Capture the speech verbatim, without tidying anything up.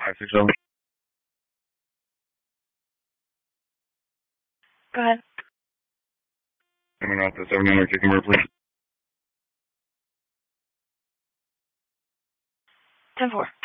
five six zero. Go ahead. Coming off the seven hundred kicking word, please. ten four.